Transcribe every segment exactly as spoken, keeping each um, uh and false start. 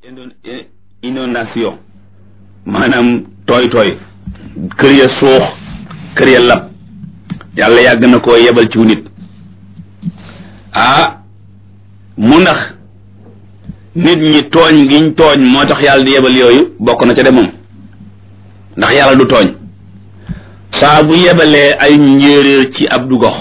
inondation maanaam tooy tooy kër ya suux kër ya lab yàlla yàgg na koo yebal ciw nit ah mu ndax nit ñi tooñ giñ tooñ moo tax yàlla di yebal yooyu bokk na ca de moom ndax yàlla du tooñ saa bu yebalee ay njéeréer ci ab du gox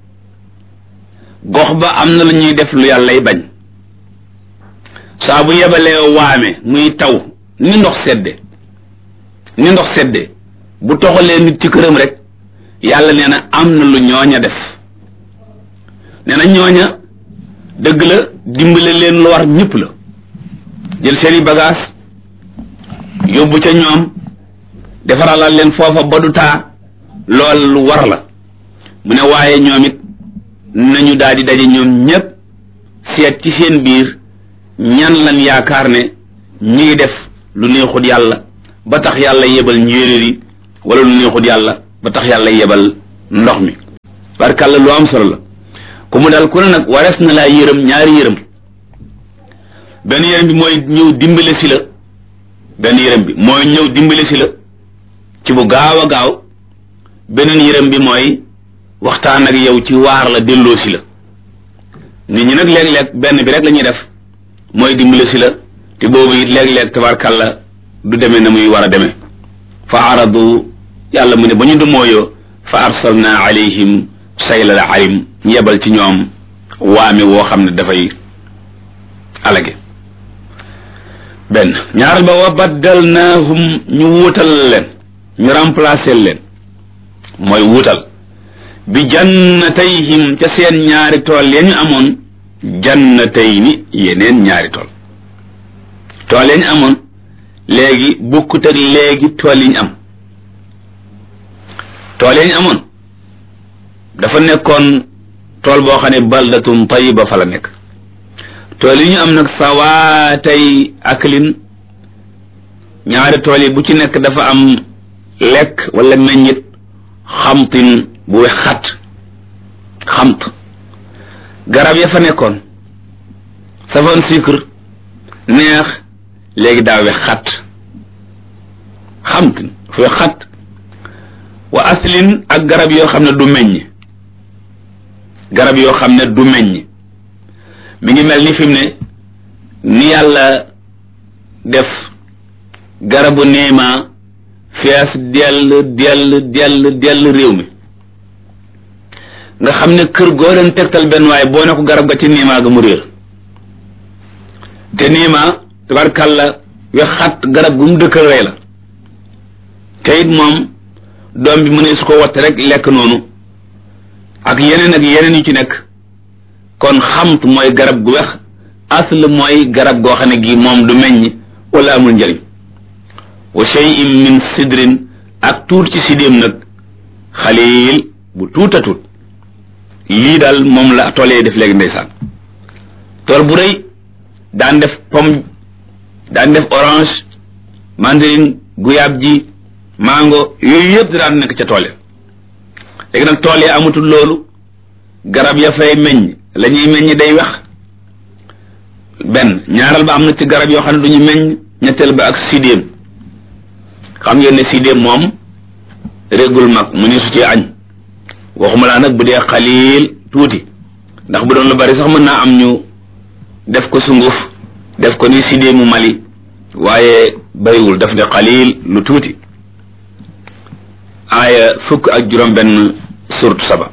gox ba am na lu ñuy def lu yàllay bañ saa bu yebalee waame muy taw ni ndox sedde ni ndox sedde bu toxalee nit ci këram rek yàlla nee na am na lu ñooña def nee na ñooña dëgg la dimbale leen lu war ñëpp la jël seeni bagage yóbbu ca ñoom defaralal leen foofa ba du taa lool lu war la mu ne waaye ñoom it nañu daal di daje ñoom ñëpp seet ci seen biir ñan lan yaakaar ne ñi ngi def lu neexut yàlla ba tax yàlla yebal njéeréer yi wala lu neexut yàlla ba tax yàlla yebal ndox mi barkàlla lu am solo la ku mu dal ku ne nag warees na laa yërëm ñaari yërëm benn yërëm bi mooy ñëw dimbale si la benn yërëm bi mooy ñëw dimbale si la ci bu gaaw a gaaw beneen yërëm bi mooy waxtaan ak yow ci waar la delloo si la nit ñi nag léeg-léeg benn bi rek la ñuy def mooy dimbale si la te boobu it léeg-léeg tabarkàlla du demee na muy war a demee fa aradu yàlla mu ne ba ñu dumooyoo fa arsalna alayhim saylal arim ñu yebal ci ñoom waame woo xam ne dafay alage benn ñaaral ba wa baddalnaahum ñu wuutal leen ñu remplacer leen mooy wuutal bi jannatayhim ca seen ñaari tool ya ñu amoon jannatayni yeneen ñaari tool tool ya ñu amoon léegi bokkut ak léegi tool yi ñu am tool ya ñu amoon dafa nekkoon tool boo xam ne baldatun tayiba fa la nekk tool yi ñu am nag sawaatay aklin ñaari tool yi bu ci nekk dafa am lekk wala meññit xamtin bu wex xat xamt garab ya fa nekkoon safoon sucre neex léegi daa wex xat xamtin fu wex xat wa aslin ak garab yoo xam ne du meññ garab yoo xam ne du meññ mi ngi mel ni fi mu ne ni yàlla def garabu niima fees dell dell dell dell réew mi nga xam ne kër goo leen tegtal benn waaye boo ne ko garab ga ci niima ga mu réer te niima tabarkàlla wexat garab gu mu dëkkal rey la te it moom doom bi mu ne su ko watte rek lekk noonu ak yeneen ak yeneen yu ci nekk kon xamt mooy garab gu wex asl mooy garab goo xam ne gi moom du meññ wala amul njëriñ wa shay'in min sidrin ak tuut ci sidéem nag xaliil bu tuuta tuut lii daal moom la toolee def léegi ndeysaan tool bu rëy daan def pomme daan def orange mandarine guyaab ji mango yooyu yëpp daan nekk ca tool ya léegi nag tool ya amatul loolu garab ya fay meññ la ñuy meññ day wex benn ñaaral ba am na ci garab yoo xam ne du ñu meññ ñetteel ba ak sidéem xam ngeen ne sidéem moom régul mag mu ni su ci añ waxuma laa nag bu dee xaliil tuuti ndax bu doon lu bari sax mën naa am ñu def ko sunguf def ko ni sidéemu Mali waaye bariwul daf ne xaliil lu tuuti aaya fukk ak juróom benn surtu saba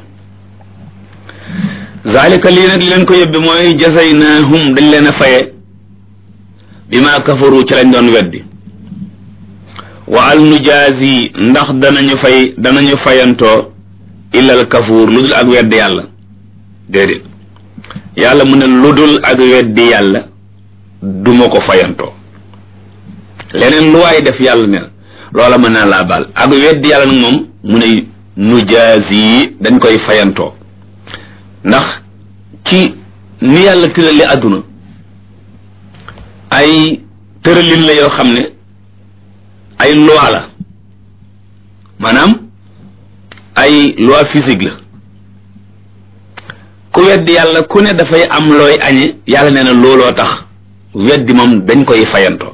zalika lii nag li leen ko yóbbi mooy jazaynahum dañ leen a faye bima kafaru ci lañ doon weddi wa al nujaazi ndax danañu fay danañu fayantoo illal kafuur lu dul ak weddi yàlla déedéet yàlla mu ne lu dul ak weddi yàlla duma ko fayantoo leneen lu waay def yàlla ne loola mën na laa baal ak weddi yàlla nag moom mu ne nujaazi dañ koy fayantoo ndax ci ni yàlla tërali àdduna ay tëralin la yoo xam ne ay loi la maanaam ay loi physique la ku weddi yàlla ku ne dafay am looy añe yàlla nee na looloo tax weddi moom dañ koy fayantoo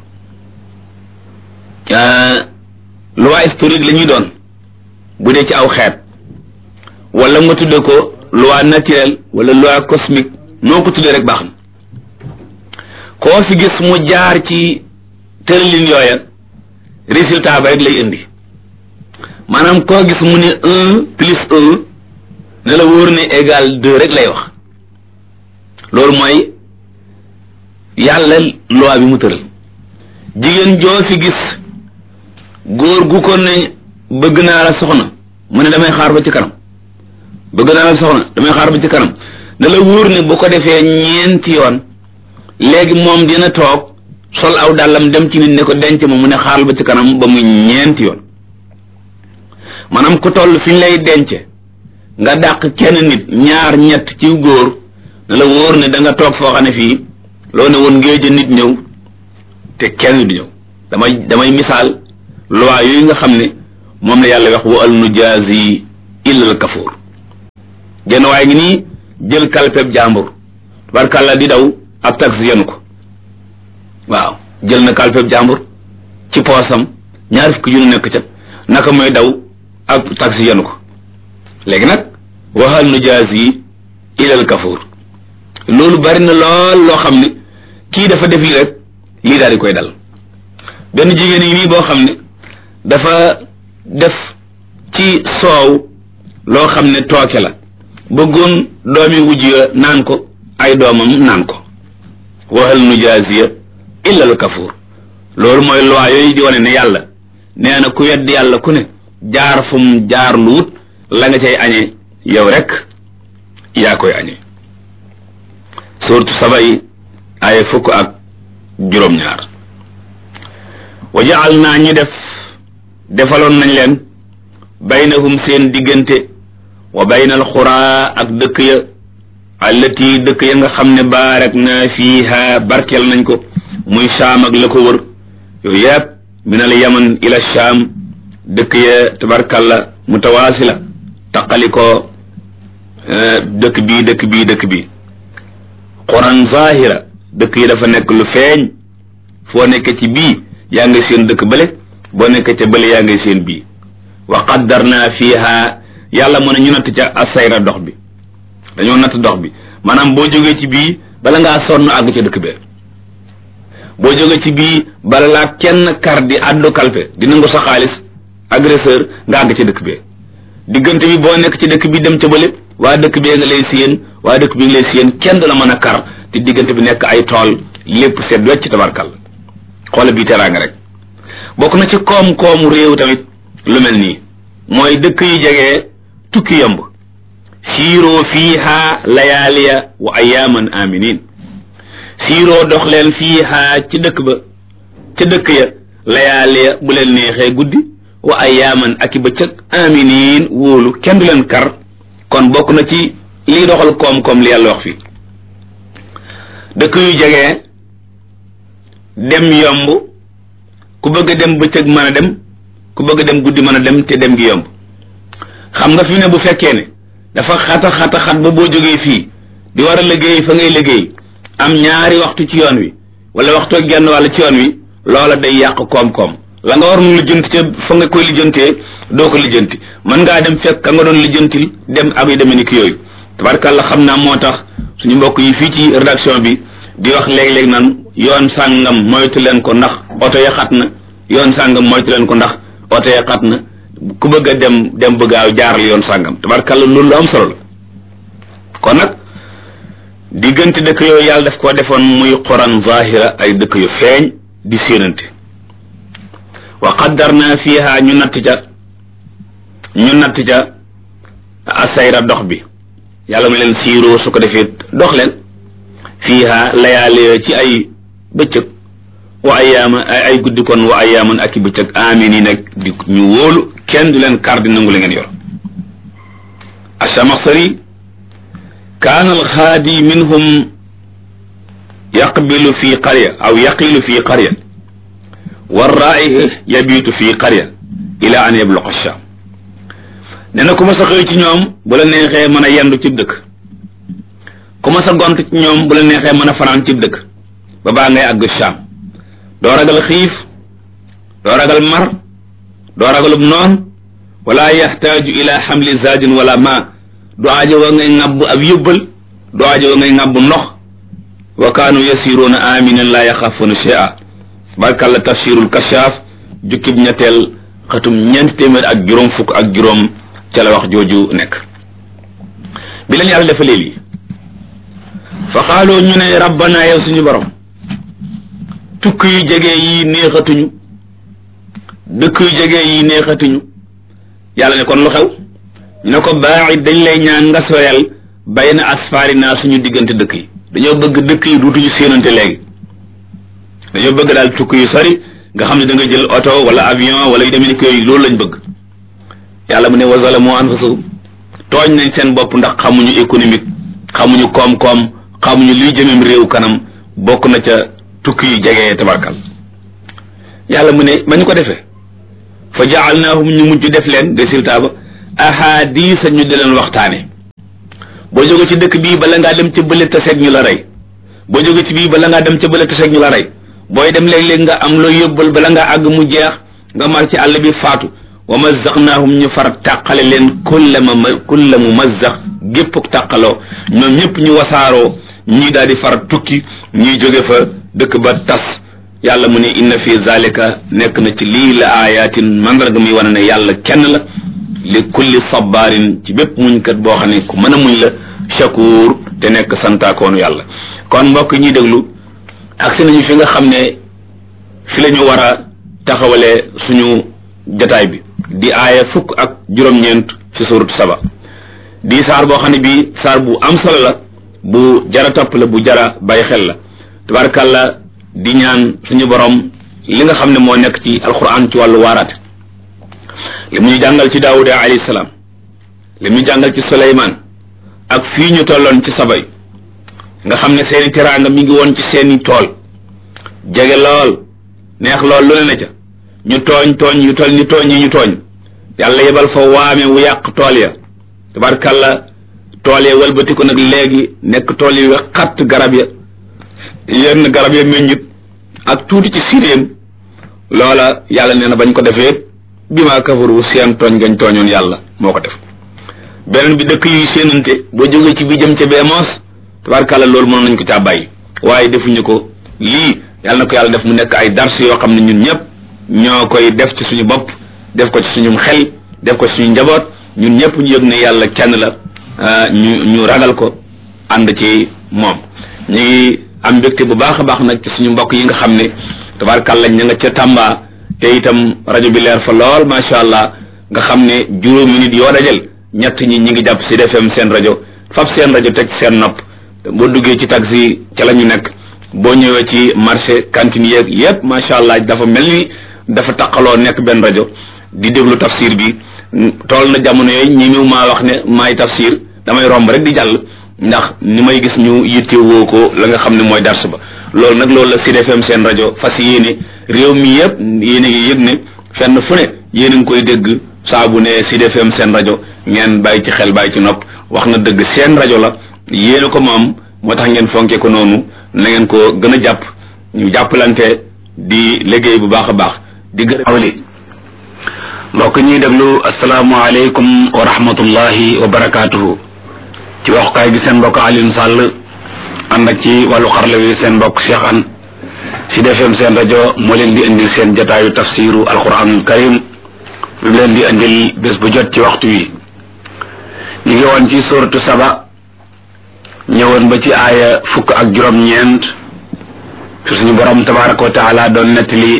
loi historique la ñuy doon bu dee ci aw xeet wala nga tudde ko loi naturelle wala loi cosmique noo ko tuddee rek baax na koo fi gis mu jaar ci tëralin yooya résultat ba rek lay indi maanaam koo gis mu ne un plus un ne la wóor ne égal deux rek lay wax loolu mooy yàlla loi bi mu tëral jigéen joo fi gis góor gu ko ne bëgg naa la soxna mu ne damay xaar ba ci kanam bëgg naa la soxna damay xaar ba ci kanam ne la wóor ne bu ko defee ñeenti yoon léegi moom dina toog sol aw dàllam dem ci nit ne ko denc ma mu ne xaaral ba ci kanam ba muy ñeenti yoon maanaam ku toll fi ñu lay denc nga dàq kenn nit ñaar ñett ci góor ne la wóor ne da nga toog foo xam ne fii loo ne woon ngéej nit ñëw te kenn du ñëw damay damay misaal loi yooyu nga xam ne moom la yàlla wax wa al nujaazi illa al kafuur genn waaye ngi nii jël kalpeb jàmbur tabarkàlla di daw ab taxi yenu ko waaw jël na kalpeb jàmbur ci poosam ñaar fukki junni nekk ca naka mooy daw ab taxi yenu ko léegi nag wa al nujaazi illa al kafuur loolu bari na lool loo xam ne kii dafa def lii rek lii daal di koy dal benn jigéen yi nii boo xam ne dafa def ci soow loo xam ne tooke la bëggoon doomi wujj ya naan ko ay doomam naan ko waxal nu jaasiya illa al kafuur loolu mooy loi yooyu di wane ne yàlla nee na ku wedd yàlla ku ne jaar fu mu jaar lu wut la nga cay añee yow rek yaa koy añee suuratu saba yi ay fukk ak juróom-ñaar wa jaal naa ñu def defaloon nañ leen baynahum seen diggante wa baynal xuraa ak dëkk ya allati dëkk ya nga xam ne baarak na fiiha barkeel nañ ko muy Shaam ak la ko wër yooyu yëpp min al yaman ila Shaam dëkk ya tabarkalla mutawaasila taqali ko dëkk bii dëkk bii dëkk bii quran zahira dëkk yi dafa nekk lu feeñ foo nekk ci bii yaa ngi seen dëkk bële boo nekk ca bële yaa ngi seen bii wa qaddarna fiha yàlla mën a ñu natt ca asayra dox bi dañoo natt dox bi maanaam boo jógee ci bii bala ngaa sonn àgg ca dëkk bee boo jógee ci bii bala laa kenn kar di addu kalpe di nangu sa xaalis agresseur nga àgg ca dëkk bee diggante bi boo nekk ci dëkk bi dem ca bële waa dëkk bee nga lay séen waa dëkk bi nga lay séen kenn du la mën a kar te diggante bi nekk ay tool lépp seet wecc tabarkal xoola bii teraanga rek bokk na ci koom-koomu réew tamit lu mel nii mooy dëkk yu jegee tukki yomb siiroo fiiha layaaliya wa ayaaman aminin siiroo dox leen fiiha ci dëkk ba ca dëkk ya layaaliya bu leen neexee guddi wa ayaaman ak i bëccëg aminin wóolu kenn du leen kar kon bokk na ci liy doxal koom-koom li yàlla wax fii dëkk yu jegee dem yomb ku bëgg a dem bëccëg mën a dem ku bëgg a dem guddi mën a dem te dem gi yomb xam nga fi ne bu fekkee ne dafa xata xata xat ba boo jógee fii di war a liggéey fa ngay liggéey am ñaari waxtu ci yoon wi wala waxtu genn wàll ci yoon wi loola day yàq koom-koom la nga war nu lijjanti ca fa nga koy lijjantee doo ko lijjanti mën ngaa dem fekk ka nga doon lijjantil dem ak yu demee ni ki yooyu tabarkàlla xam naa moo tax suñu mbokk yi fii ci rédaction bi di wax léeg-léeg naan yoon sàngam moytu leen ko ndax oto ya xat na yoon sàngam moytu leen ko ndax oto ya xat na ku bëgg a dem dem bëggaaw jaaral yoon sàngam tabarkàlla loolu lu am solo la kon nag diggante dëkk yooyu yàlla daf ko defoon muy quran zahira ay dëkk yu feeñ di séenante wa qaddarna fiha ñu natt ca ñu natt ca asayra dox bi yàlla mu leen siiroo su ko defee dox leen fiiha layaale ci ay bëccëg wa ayaama ay guddi kon wa ayaaman ak i bëccëg amini nag di ñu wóolu kenn du leen kar di nangu la ngeen yor Ashamaxsari kaana alxaadi minhum yaqbilu fi qarya aw yaqilu fi qarya warraa'i yabiitu fi qarya ila an yabluqa Shaam nee na ku ma sa xëy ci ñoom bu la neexee mën a yendu ci dëkk ku ma sa gont ci ñoom bu la neexee mën a fanaan ci dëkk ba baa ngay àgg Sham doo ragal xiif doo ragal mar doo ragalub noon wala yaxtaaju ila xamli zaadin wala ma du aajo wa ngay ŋàbb ab yóbbal du aajo wa ngay ŋàbb ndox wa kaanu yasiruuna aminin la yaxaafuuna shay'a barkalla tafsirul kashaaf jukkib ñetteel xatum ñeenti téeméer ak juróom fukk ak juróom ca la wax jooju nekk bi leen yàlla defalee lii fa xaaloo ñu ne rabbana yow suñu borom tukk yu jege yi neexatuñu dëkk yu jege yi neexatuñu yàlla ne kon lu xew ñu ne ko baaxit dañ lay ñaan nga soyal bayna asfaarina suñu diggante dëkk yi dañoo bëgg dëkk yi duutuñu séenante léegi dañoo bëgg daal tukk yu sori nga xam ne da nga jël oto wala avion wala yu demee ni ko yooyu loolu lañ bëgg yàlla mu ne wa zalamu anfusahum tooñ nañ seen bopp ndax xamuñu économique xamuñu koom-koom xamuñu luy jëmem réew kanam bokk na ca tukki yu jege tabarkal yàlla mu ne ba ñu ko defee fa jaalnaahum ñu mujj def leen résultat ba ahadisa ñu di leen waxtaane boo jóge ci dëkk bii bala ngaa dem ca bële taseeg ñu la rey boo jóge ci bii bala ngaa dem ca bële taseeg ñu la rey booy dem léeg-léeg nga am loo yóbbal bala ngaa àgg mu jeex nga mar ci àll bi faatu wa mazzaqnaahum ñu far tàqale leen kulla ma kulla mu mazzaq gépp tàqaloo ñoom ñëpp ñu wasaaroo ñii daal di far tukki ñuy jóge fa dëkk ba tas yàlla mu ne inna fi zalika nekk na ci lii la ayatin mandarga muy wane ne yàlla kenn la li kulli sabarin ci bépp muñkat boo xam ne ku mën a muñ la shakur te nekk santaakoonu yàlla kon mbokk ñuy déglu agsi nañu fi nga xam ne fi la ñu war a taxawalee suñu jataay bi di aaya fukk ak juróom-ñeent ci suuratu saba di saar boo xam ne bii saar bu am solo la bu jara topp la bu jara bàyyi xel la tabarakàllah di ñaan suñu borom li nga xam ne moo nekk ci alquran ci wàllu waaraate li mu ñu jàngal ci daawuda alayhi salaam li mu ñu jàngal ci suleymaan ak fii ñu tolloon ci sabay nga xam ne seeni teraanga mi ngi woon ci seeni tool jege lool neex lool lu ne na ca ñu tooñ tooñ yu toll ni tooñ yi ñu tooñ yàlla yebal fa waame wu yàq tool ya tabarkàlla tool ya wëlbati ko nag léegi nekk tool yi xatt garab ya yenn garab ya meññut ak tuuti ci siréem loola yàlla nee na bañ ko defee bi maa kafaru seen tooñ gañ tooñoon yàlla moo ko def beneen bi dëkk yuy séenante boo jógee ci bi jëm ca bee moos tabarkàlla loolu mën nañ ko caa bàyyi waaye defuñu ko lii yàlla na ko yàlla def mu nekk ay dars yoo xam ne ñun ñëpp ñoo koy def ci suñu bopp def ko ci suñu xel def ko ci suñu njaboot ñun ñëpp ñu yëg ne yàlla kenn la ñu ñu ragal ko ànd ci moom ñu ngi am mbégte bu baax a baax nag ci suñu mbokk yi nga xam ne tabarkàlla ña nga ca Tamba te itam rajo bi leer fa lool macha allah nga xam ne juróomi nit yoo dajal ñett ñi ñi ngi jàpp Sud F M seen rajo fab seen rajo teg seen nopp boo duggee ci taxi ca la ñu nekk boo ñëwee ci marché cantine yeeg yépp macha allah dafa mel ni dafa taqaloo nekk benn rajo di déglu tafsir bi tool na jamono yooyu ñi mu maa wax ne maay tafsir damay romb rek di jàll ndax ni may gis ñu yittewoo ko la nga xam ne mooy dars ba loolu nag loolu la Sud F M seen rajo fas yéene réew mi yëpp yéen a ngi yëg ne fenn fu ne yéen a ngi koy dégg saa bu ne Sud F M seen rajo ngeen bàyyi ci xel bàyyi ci nopp wax na dëgg seen rajo la yéen a ko moom moo tax ngeen fonke ko noonu na ngeen ko gën a jàpp ñu jàppalante di liggéey bu baax a baax di gërëm mbokk ñuy déglu asalaamaaleykum wa rahmatullahi wa barakaatuhu ci waxukaay bi seen mbokk Alioune Sall ànd ak ci wàllu xarala wi seen mbokk Cheikh An Sud F M seen rajo moo leen di indil seen jataayu tafsiru alquranul karim bi leen di indil bés bu jot ci waxtu wi ñu ngi woon ci suratu saba ñëwoon ba ci aaya fukk ak juróom-ñeent fi suñu borom tabaraka wa taala doon nettali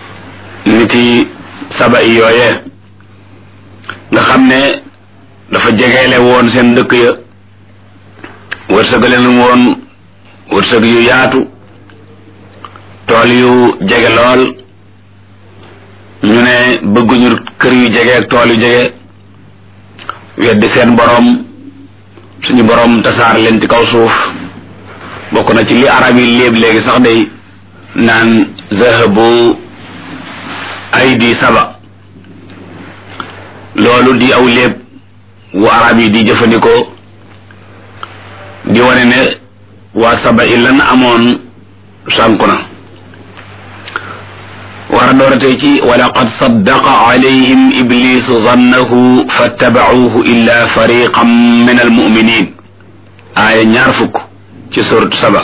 niti saba yi yooyee nga xam ne dafa jegeele woon seen dëkk ya wërsëg leen woon wërsëg yu yaatu tool yu jege lool ñu ne bëgguñu kër yu jege ak tool yu jege weddi seen borom suñu borom tasaar leen ci kaw suuf bokk na ci li arab yi léeb léegi sax day naan zahabu aydi saba loolu di aw léeb wu arab yi di jëfandikoo di wane ne waa saba i lan amoon sànku na war a dooratee ci wa laqad saddaqa alayhim iblisu zannahu fattabacuuhu illa fariqan min almuminin aaya ñaar fukk ci suratu saba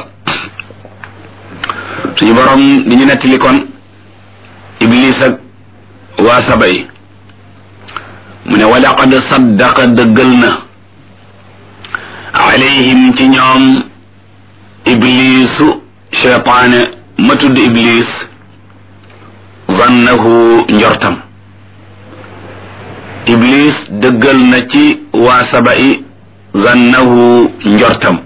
suñu borom di ñu nettali kon iblis ak waa saba yi mu ne wa laqad saddaqa dëggal na alayhim ci ñoom iblisu cheytaane ma tudd iblis zannahu njortam iblis dëggal na ci waa saba yi zannahu njortam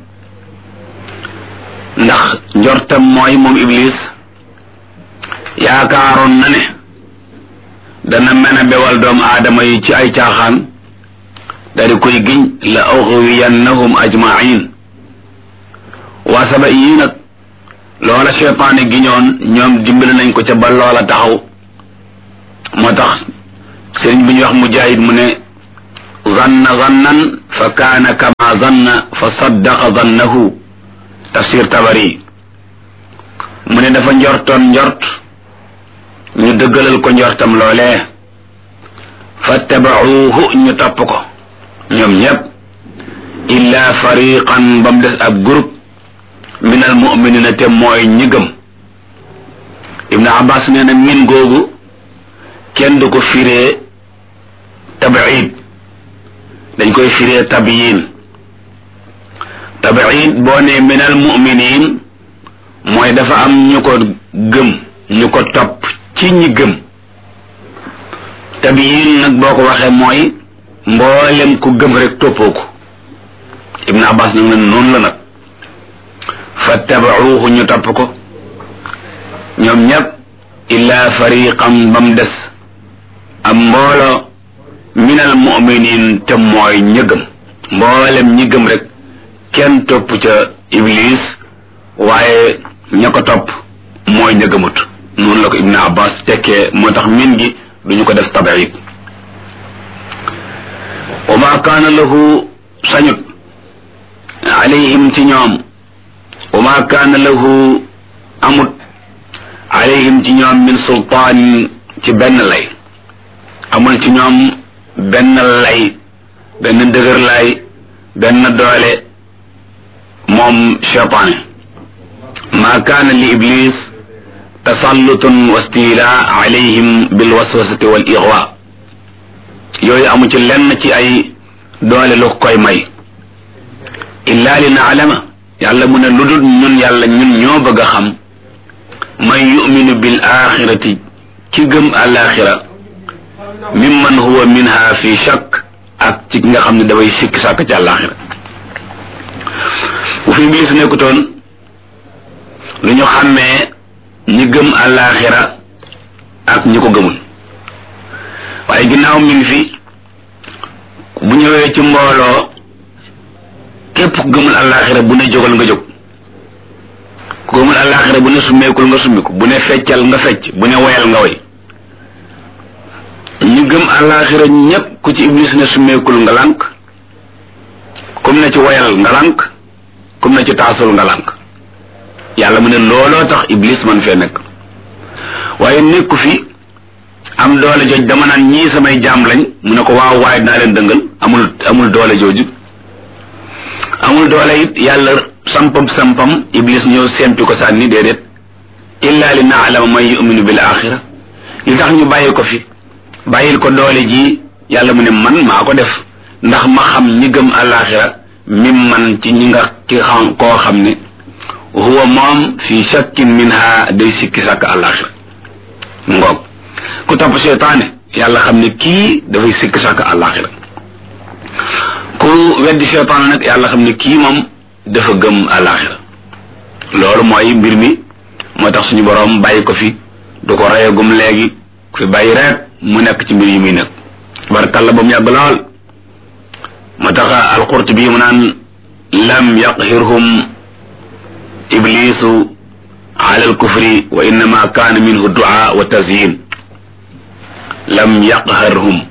ndax njortam mooy moom iblis yaakaaroon na ne dana mën a bewal doomu aadama yi ci ay caaxaan dari koy giñ la ughwiyannahum ajma'in waa saba yi nag loola cheytaane giñoon ñoom dimbali nañ ko ca ba loola taxaw moo tax sëriñ bi ñuy wax Mujaahid mu ne zanna zannan fa kaana kama zanna fa saddaqa zannahu tafsir Tabari mu ne dafa njortoon njort ñu dëggalal ko njortam loolee fattaba'uuhu ñu topp ko ñoom ñépp illa fariqan ba mu des ab groupe min al mu'minina te mooy ñi gëm Ibn Abbas nee na min googu kenn du ko firee tabiid dañ koy firee tabiyin tabiid boo ne min al mu'minin mooy dafa am ñu ko gëm ñu ko topp ci ñi gëm tabiyin nag boo ko waxee mooy mboolem ku gëm rek toppoo ko Ibn Abbas nag ne noonu la nag fattaba'uuhu ñu topp ko ñoom ñépp illa fariqan bam des am mboolo minal mu'minin te mooy ñi gëm mboolem ñi gëm rek kenn topp ca iblis waaye ña ko topp mooy ña gëmut noonu la ko Ibn Abbas tekkee moo tax min gi duñu ko def tabiid wa ma kaana lahu sañut alayhim ci ñoom wa ma kaana lahu amut alayhim ci ñoom min sultaan ci benn lay amul ci ñoom benn lay benn dëgër lay benn doole moom cheytaane ma kaana li iblis tasallutun wa stila alayhim bil waswasati wal igwa yooyu amu ci lenn ci ay doole lu koy may illa li na'lama yàlla mu ne lu dul ñun yàlla ñun ñoo bëgg a xam man yuminu bil axirati ci gëm alaxira mimman huwa minha fi shakk ak ci nga xam ne dafay sikki sàkk ci alaxira bu fi iblis nekkutoon lu ñu xàmmee ñi gëm alaxira ak ñi ko gëmul waaye ginnaaw mi ngi fi bu ñëwee ci mbooloo képp ku gëmul alaxira bu ne jógal nga jóg ku gëmul alaxira bu ne summeekul nga summiku bu ne feccal nga fecc bu ne woyal nga woy ñu gëm alaxira ñépp ku ci iblis ne summeekul nga lànk kum ne ci woyal nga lànk kum ne ci taasul nga lànk yàlla mu ne looloo tax iblis man fee nekk waaye nekku fi am doole jooj dama naan ñii samay jaam lañ mu ne ko waaw waaye dinaa leen dëngal amul amul doole jooju amul doole it yàlla sampam sampam iblis ñëw sempi ko sànni déedéet illa li na'lama man yu'minu bil axira li tax ñu bàyyi ko fi bàyyil ko doole ji yàlla mu ne man maa ko def ndax ma xam ñi gëm alaxira mim man ci ñi nga ci xam koo xam ne huwa moom fi shakkin minha day sikki sàkk alaxira ngoog ku topp seytaane yàlla xam ne kii dafay sikki sàkk alaxira ku weddi seytaane nag yàlla xam ne kii moom dafa gëm alaxira loolu mooy mbir mi moo tax suñu boroom bàyyi ko fi du ko reyagum léegi fi bàyyi rek mu nekk ci mbir yi muy nekk barkalla ba mu yàgg lool moo tax al-Qurtubi mu naan lam yaqhirhum iblisu ala al-kufri wa innama kaana minhu du'a wa tazyin lam yaqharhum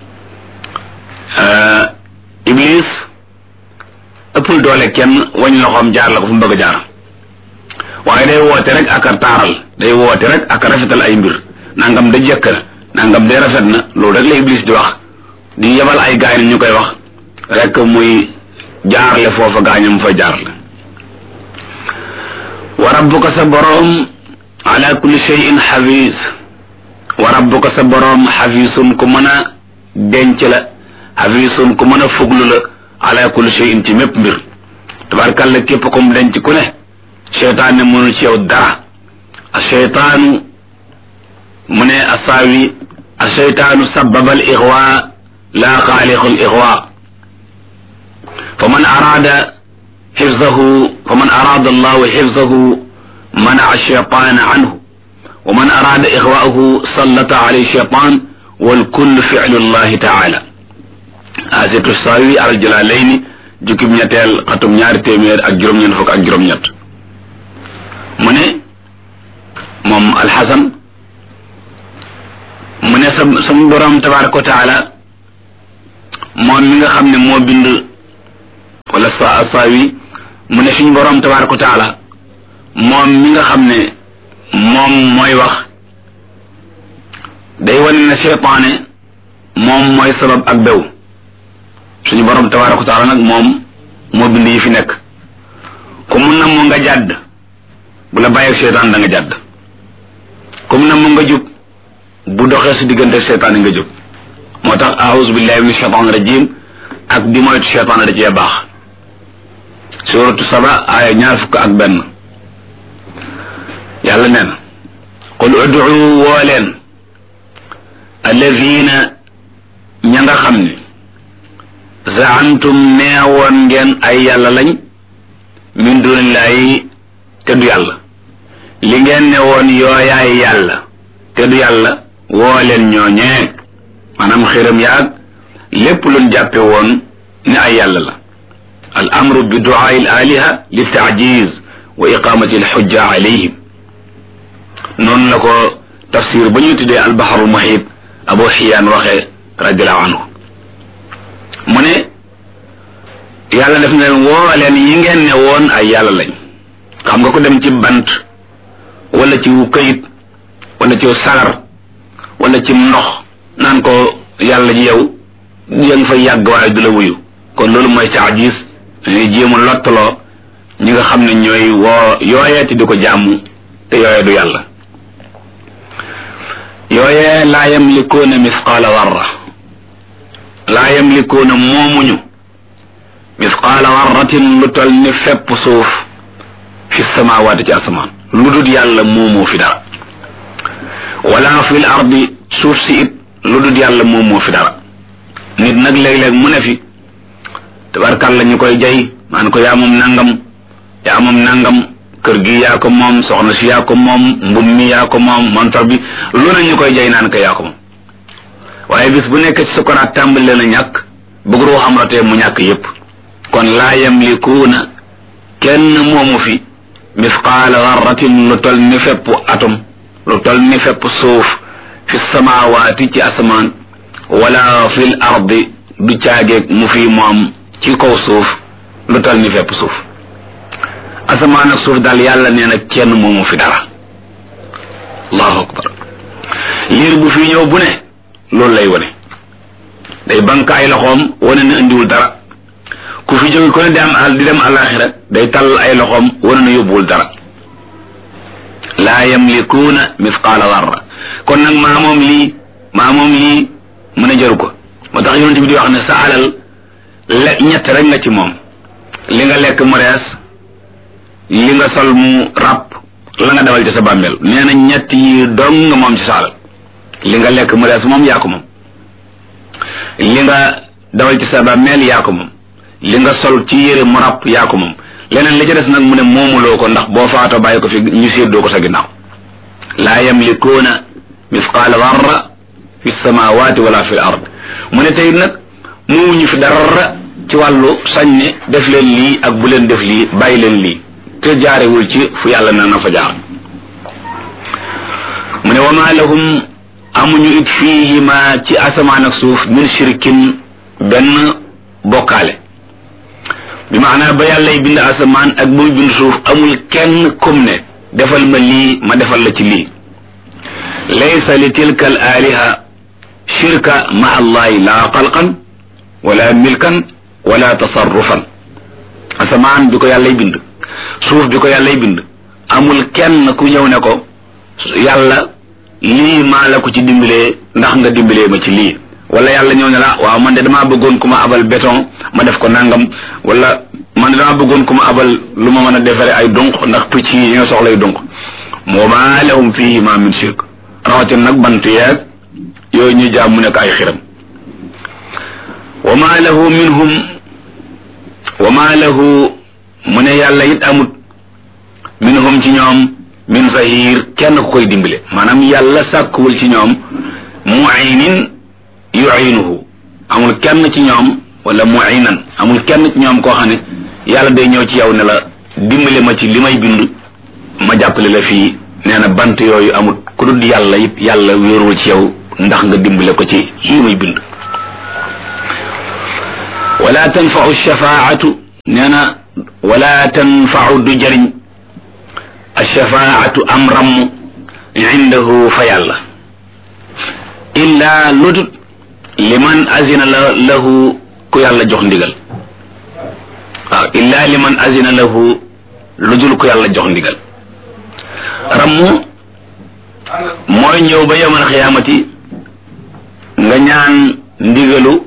iblis ëppul doole kenn wañ loxoom jaar la ko fu mu bëgg a jaar waaye day woote rek ak a taaral day woote rek ak a rafetal ay mbir nangam da jëkk na nangam de rafet na loolu rek la iblis di wax di yebal ay gaay ñu koy wax rek muy jaarle foofa gaañam fa jaarle wa rabbuka sa boroom ala kulli shay'in xafiis wa rabbuka sa boroom xafiisun ku mën a denc la xafiisun ku mën a fuglu la ala kulli shay'in ci mépp mbir tabarkalla képp ko mu denc ku ne seytaane mënul ci yow dara a seytaanu mu ne asaawi a seytaanu sababa al ixwa la xaaliqu al ixwa fa man araada xifzahu fa man araada allahu xifzahu منع الشيطان عنه ومن أراد إغواءه سلط عليه الشيطان والكل فعل الله تعالى آسية الساوي على الجلالين جكب نيتال قطب نيار تيمير أجرم ينفق أجرم نيت من مم الحسن من سم برام تبارك وتعالى مم ميغا خامني مو بند ولا الساوي من سم برام تبارك وتعالى moom mi nga xam ne moom mooy wax day wane ne seytaane moom mooy sabab ak bew suñu borom tabaaraka wa taala nag moom moo bind yi fi nekk ku mun na mu nga jàdd bu la bàyyi ak seytaan da nga jàdd ku mun na mu nga jub bu doxee su diggante seytaan nga jub moo tax a'uuzu billahi min shaytaani rajim ak di moytu seytaan da cee baax suratu saba aaya ñaar fukk ak benn yàlla nee na qul ud'u woo leen alladina ña nga xam ne zaantum neewoon ngeen ay yàlla lañ min dunillahi te du yàlla li ngeen ne woon yooyaay yàlla te du yàlla woo leen ñooñee maanaam xiram yaag lépp luñ jàppe woon ne ay yàlla la al amru bi du'aa al aliha li ta'jiz wa iqamati al hujja alayhim noonu la ko tafsir ba ñuy tuddee albaharul muhit abu xiyaan waxee radiallahu anhu mu ne yàlla def na leen woo leen yi ngeen ne woon ay yàlla lañ xam nga ko dem ci bant wala ci wu këyit wala ci sagar wala ci ndox naan ko yàlla ji yow ya nga fay yàgg waaye du la wuyu kon loolu mooy taajis dañuy jéema lottaloo ñi nga xam ne ñooy woo yooyeeti di ko jàmm te yooye du yàlla yooyee laa yamlikuuna misqaala warra laa yamlikuuna moomuñu misqaala warratin lu tol ni fepp suuf fi samaawaati ci asamaan lu dul yàlla moomoo fi dara wala fil ardi suuf si it lu dul yàlla moomoo fi dara nit nag léeg-léeg mu ne fi tabarkàlla ñu koy jay maan ko yaa moom nangam yaa moom nangam kër gi yaa ko moom soxna si yaa ko moom mbub mi yaa ko moom montor bi lu ne ñu koy jay naan ko yaa ko moom waaye bis bu nekk ci sukuraat tàmbali leen a ñàkk bëgg roo xam ratee mu ñàkk yépp kon laa yamlikuuna kenn moomu fi misqaala darratin lu tol ni fepp atom lu tol ni fepp suuf fi samaawaati ci asamaan wala fil ardi du caageeg mu fi moom ci kaw suuf lu tol ni fepp suuf asamaan ak suuf daal yàlla nee na kenn moomu fi dara allahu akbar liir bu fi ñëw bu ne loolu lay wane day bank ay loxoom wane na indiwul dara ku fi jóge ko ne di am al di dem alaxira day tall ay loxoom wane na yóbbuwul dara laa yamlikuuna misqaala darra kon nag maa moom lii maa moom lii mën a jëru ko moo tax yonent bi di wax ne sa alal le ñett rek nga ci moom li nga lekk mu rees li nga sol mu ràpp la nga dawal ci sa bàmmeel nee na ñett yi dong nga moom ci sa alal li nga lekk mu rees moom yaa ko moom li nga dawal ci sa bàmmeel yaa ko moom li nga sol ci yére mu ràpp yaa ko moom leneen li ci des nag mu ne moomuloo ko ndax boo faatoo bàyyi ko fi ñu séddoo ko sa ginnaaw laa yamlikuuna misqaala darra fi samawati wala fi l ard mu ne tey nag moomuñu fi dara ci wàllu sañ ne def leen lii ak bu leen def lii bàyyi leen lii te jaarewul ci fu yàlla na na fa jaar mu ne wa ma lahum amuñu it fiihi ma ci asamaan ak suuf min shirkin benn bokkaale bi maanaa ba yàllay bind asamaan ak bu bind suuf amul kenn kum ne defal ma lii ma defal la ci lii laysa li tilka al aliha shirka ma allahi la xalqan wala milkan wala tasarrufan asamaan bi ko yàllay bind suuf bi ko yàllay bind amul kenn ku ñëw ne ko yàlla lii maa la ko ci dimbalee ndax nga dimbalee ma ci lii wala yàlla ñëw ne la waaw man de damaa bëggoon ku ma abal béton ma def ko nangam wala man de damaa bëggoon ku ma abal lu ma mën a defare ay dunq ndax picc yi ñoo soxlay dunq moo ma lahum fihi ma min shirk rawatina nag bant yeeg yooyu ñuy jaam mu nekk ay xiram wa ma lahu minhum wa ma lahu mu ne yàlla it amut minhum ci ñoom min zahir kenn ku koy dimbale maanaam yàlla sàkkuwul ci ñoom mu'inin yu'inuhu amul kenn ci ñoom wala mu'inan amul kenn ci ñoom koo xam ne yàlla day ñëw ci yow ne la dimbale ma ci li may bind ma jàppale la fii nee na bant yooyu amul ku dul yàlla it yàlla wéerul ci yow ndax nga dimbale ko ci li muy bind wala tanfa'u shafaa'atu nee na wala tanfa'u du jariñ ash-shafaa'atu am ramm indahu fa yàlla illa ludut liman azina la lahu ku yàlla jox ndigal waaw illa liman azina lahu ludul ku yàlla jox ndigal ramm mooy ñëw ba yawmal xiyaamati nga ñaan ndigalu